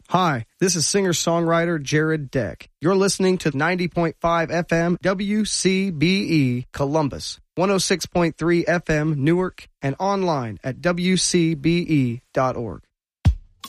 Hi, this is singer-songwriter Jared Deck. You're listening to 90.5 FM WCBE Columbus, 106.3 FM Newark, and online at WCBE.org.